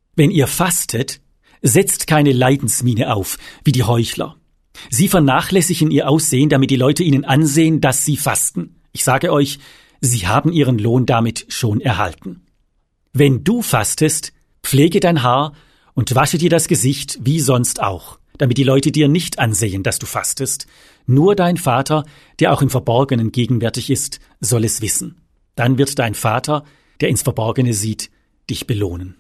Wenn ihr fastet, setzt keine Leidensmiene auf, wie die Heuchler. Sie vernachlässigen ihr Aussehen, damit die Leute ihnen ansehen, dass sie fasten. Ich sage euch, sie haben ihren Lohn damit schon erhalten. Wenn du fastest, pflege dein Haar und wasche dir das Gesicht wie sonst auch, damit die Leute dir nicht ansehen, dass du fastest. Nur dein Vater, der auch im Verborgenen gegenwärtig ist, soll es wissen. Dann wird dein Vater, der ins Verborgene sieht, dich belohnen.